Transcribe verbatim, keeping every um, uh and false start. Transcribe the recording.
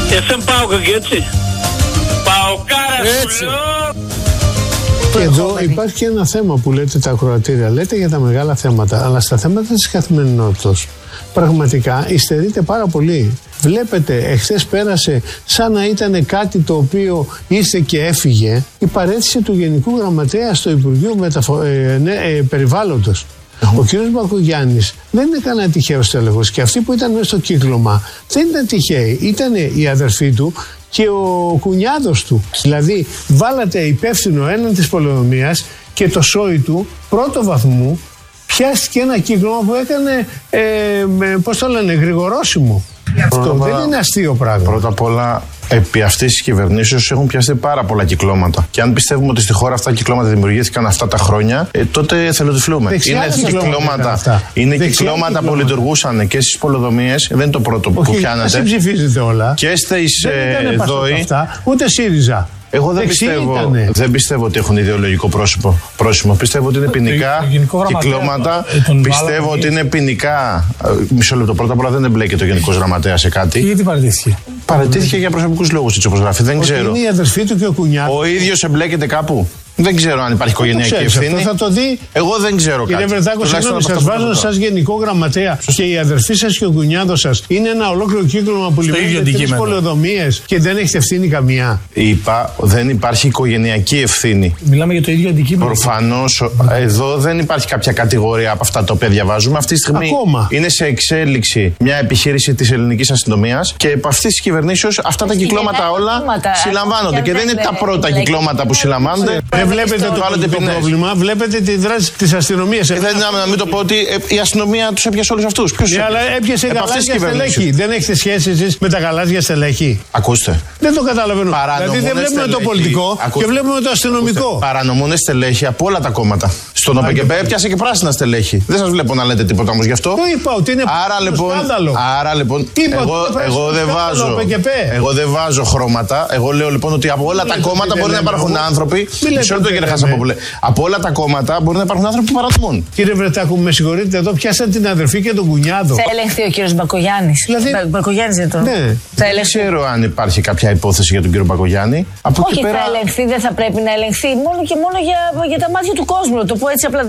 Εφ εμ πάω και έτσι. Παοκάρα σου λέω. Και εδώ υπάρχει και ένα θέμα που λέτε τα ακροατήρια. Λέτε για τα μεγάλα θέματα, αλλά στα θέματα της καθημερινότητας πραγματικά υστερείτε πάρα πολύ. Βλέπετε, εχθές πέρασε σαν να ήταν κάτι το οποίο ήρθε και έφυγε η παρέτηση του Γενικού Γραμματέα στο Υπουργείο Μεταφο... ε, ναι, ε, Περιβάλλοντος. Ο κ. Μπακογιάννης δεν είναι κανένα τυχαίο τέλεχος και αυτοί που ήταν μέσα στο κύκλωμα δεν ήταν τυχαίοι. Ήταν η αδερφή του και ο κουνιάδος του. Δηλαδή, βάλατε υπεύθυνο έναν της πολεοδομίας και το σόι του πρώτο βαθμού πιάστηκε ένα κύκλωμα που έκανε, ε, πώς το λένε, γρηγορόσιμο. Αυτό δεν είναι αστείο πράγμα. Πρώτα απ' όλα, επί αυτής της κυβερνήσεως έχουν πιαστεί πάρα πολλά κυκλώματα. Και αν πιστεύουμε ότι στη χώρα αυτά τα κυκλώματα δημιουργήθηκαν αυτά τα χρόνια, ε, τότε θελοτυφλούμε. Είναι κυκλώματα, είναι κυκλώματα που λειτουργούσαν και στις πολεοδομίες. Δεν είναι το πρώτο που πιάνατε. Δεν ψηφίζετε όλα. Και στις ε, ΔΟΗ. Ούτε ΣΥΡΙΖΑ. Εγώ δεν πιστεύω, δεν πιστεύω ότι έχουν ιδεολογικό πρόσωπο, πρόσημο. Πιστεύω ότι είναι ποινικά κυκλώματα. Πιστεύω ότι είναι ποινικά. Μισό λεπτό. Πρώτα απ' όλα δεν εμπλέκεται ο Γενικός Γραμματέας σε κάτι. Γιατί παραιτήθηκε. Παραιτήθηκε για προσωπικούς λόγους, έτσι όπως γράφει. Δεν ξέρω. Είναι η αδερφή του και ο κουνιάδος. Ο ίδιος εμπλέκεται κάπου. Δεν ξέρω αν υπάρχει οικογενειακή ευθύνη. Αυτό θα το δει. Εγώ δεν ξέρω κάτι. Κύριε Βρετάκο, συγγνώμη, σας βάζω σας Γενικό Γραμματέα και η αδερφή σας και ο κουνιάδος σας είναι ένα ολόκληρο κύκλωμα που λειτουργεί τρεις πολεοδομίες και δεν έχετε ευθύνη καμία. Είπα, δεν υπάρχει οικογενειακή ευθύνη. Μιλάμε για το ίδιο αντικείμενο. Προφανώς, εδώ δεν υπάρχει κάποια κατηγορία από αυτά τα οποία διαβάζουμε. Αυτή τη στιγμή Ακόμα. είναι σε εξέλιξη μια επιχείρηση της ελληνικής αστυνομίας και επ' αυτής της κυβερνήσεως αυτά τα κυκλώματα όλα συλλαμβάνονται. Και δεν είναι τα πρώτα κυκλώματα που συλλαμβάνονται. Βλέπετε το, το, το πρόβλημα, βλέπετε τη δράση της αστυνομίας. Ε, δεν είναι να μην το πω ότι ε, η αστυνομία τους έπιασε όλους αυτούς. Ποιος ναι, αλλά έπιασε γαλάζια στελέχη. Δεν έχετε σχέση εσείς με τα γαλάζια στελέχη. Ακούστε. Δεν το καταλαβαίνω. Παρανομούν δηλαδή δεν βλέπουμε στελέχη. το πολιτικό Ακούστε. Και βλέπουμε το αστυνομικό. Ακούστε. Παρανομούν στελέχη από όλα τα κόμματα. Στον ΟΠΕΚΕΠΕ έπιασε και πράσινα στελέχη. Δεν σας βλέπω να λέτε τίποτα όμως γι' αυτό. Το είπα ότι είναι άρα, λοιπόν, σκάνδαλο. Άρα λοιπόν, είπα, εγώ, εγώ, δεν βάζω, εγώ δεν βάζω χρώματα. Εγώ λέω λοιπόν ότι από όλα τα κόμματα μπορεί να υπάρχουν άνθρωποι. Κύριε Χασαπόπουλε, από όλα τα κόμματα μπορεί να υπάρχουν άνθρωποι που παρανομούν. Κύριε Βρετάκου, με συγχωρείτε, εδώ πιάσαν την αδερφή και τον κουνιάδο. Θα ελεγχθεί ο κύριος Μπακογιάννης. Δηλαδή, Μπα, Μπακογιάννης είναι το. Ναι. Δεν ξέρω αν υπάρχει κάποια υπόθεση για τον κύριο Μπακογιάννη. Από Όχι, πέρα... θα ελεγχθεί, δεν θα πρέπει να ελεγχθεί μόνο και μόνο για, για τα μάτια του κόσμου. Το πω έτσι απλά.